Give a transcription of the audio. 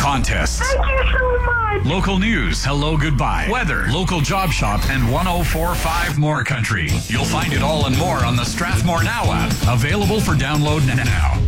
contests. Thank you so much. Local news, hello, goodbye. Weather, local job shop, and 104.5 More Country. You'll find it all and more on the Strathmore Now app. Available for download now.